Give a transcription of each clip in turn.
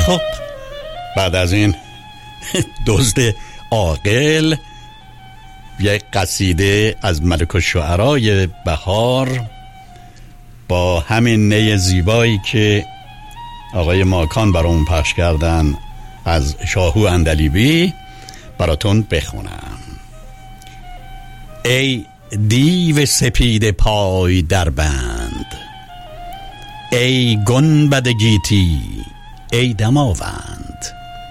خب بعد از این دزد عاقل یک قصیده از ملک الشعرای بهار با همین نی زیبایی که آقای ماکان برامون پخش کردن از شاهو اندلیبی براتون بخونم. ای دیو سپید پای در بند، ای گنبد گیتی، ای دماوند،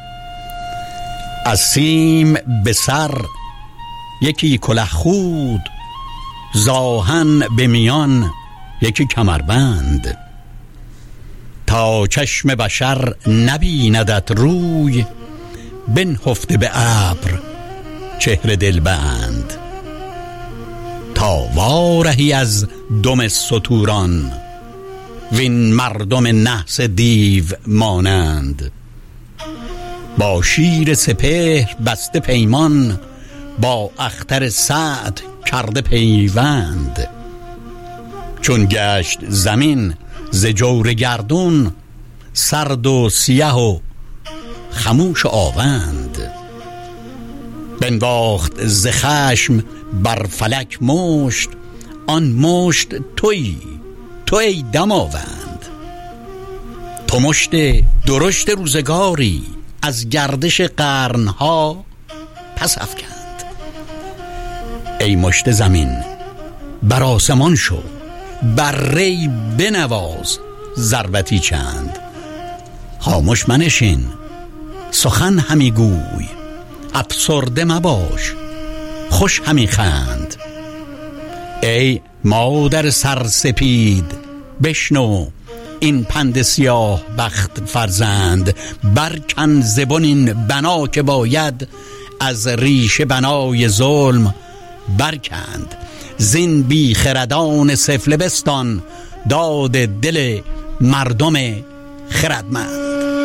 از سیم به سر یکی کله خود، زاهن به میان یکی کمربند، تا چشم بشر نبیندت روی، بنهفته به ابر چهره دلبند، تا وارهی از دم ستوران، وین مردم نحس دیو مانند، با شیر سپهر بسته پیمان، با اختر سعد کرده پیوند، چون گشت زمین ز جور گردون، سرد و سیه و خموش آوند، بنواخت ز خشم بر فلک مشت، آن مشت تویی، تو ای دماوند، تو مشت درشت روزگاری، از گردش قرنها پس افکند، ای مشت زمین بر آسمان شو، بر ری بنواز ضربتی چند، خاموش منشین سخن همی گوی، افسرده مباش خوش همی خند، ای مادر سرسپید بشنو این پند سیاه بخت فرزند، برکن زبون این بنا که باید، از ریشه بنای ظلم برکند، زین بی خردان سفله بستان، داد دل مردم خردمند.